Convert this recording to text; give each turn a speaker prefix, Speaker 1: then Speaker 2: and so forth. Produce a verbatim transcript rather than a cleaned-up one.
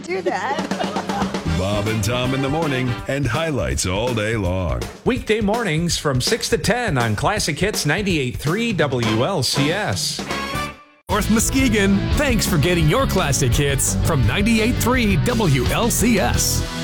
Speaker 1: do that.
Speaker 2: Bob and Tom in the morning and highlights all day long.
Speaker 3: Weekday mornings from six to ten on Classic Hits ninety-eight point three W L C S.
Speaker 4: North Muskegon, thanks for getting your classic hits from ninety-eight point three W L C S.